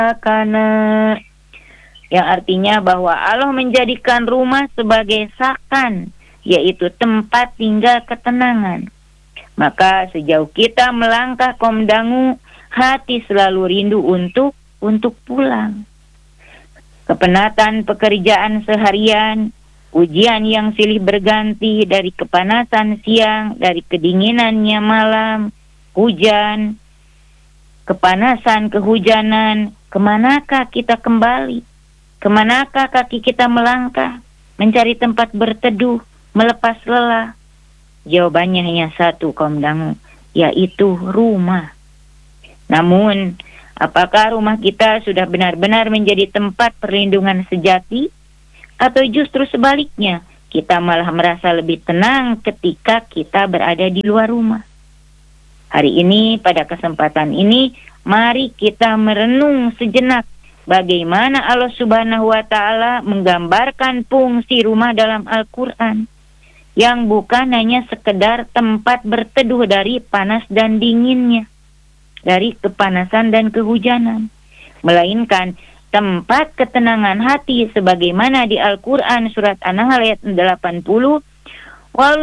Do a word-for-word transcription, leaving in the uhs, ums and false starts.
Karena yang artinya bahwa Allah menjadikan rumah sebagai sakan, yaitu tempat tinggal ketenangan. Maka sejauh kita melangkah kaum dangu, hati selalu rindu untuk untuk pulang. Kepenatan pekerjaan seharian, ujian yang silih berganti dari kepanasan siang, dari kedinginannya malam, hujan, kepanasan, kehujanan, kemanakah kita kembali? Kemanakah kaki kita melangkah, mencari tempat berteduh, melepas lelah? Jawabannya hanya satu, kaum dangu, yaitu rumah. Namun, apakah rumah kita sudah benar-benar menjadi tempat perlindungan sejati? Atau justru sebaliknya, kita malah merasa lebih tenang ketika kita berada di luar rumah? Hari ini, pada kesempatan ini, mari kita merenung sejenak bagaimana Allah Subhanahu wa Ta'ala menggambarkan fungsi rumah dalam Al-Quran, yang bukan hanya sekedar tempat berteduh dari panas dan dinginnya, dari kepanasan dan kehujanan, melainkan tempat ketenangan hati sebagaimana di Al-Quran surat An-Nahl ayat delapan puluh.